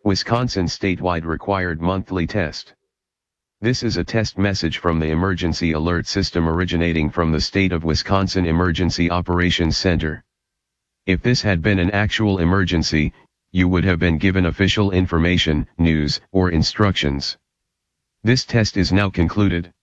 Wisconsin statewide required monthly test. This is a test message from the Emergency Alert System originating from the State of Wisconsin Emergency Operations Center. If this had been an actual emergency, you would have been given official information, news, or instructions. This test is now concluded.